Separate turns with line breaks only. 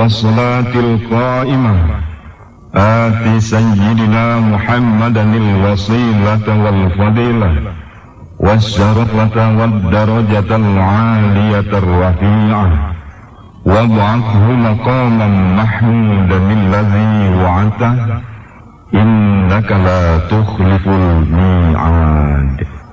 والصلاة القائمة آت سيدنا محمدا الوسيلة والفضيلة والشرفة والدرجة العالية الرفيعة وابعثه مقاما محمودا الذي وعدته إنك لا تخلف الميعاد.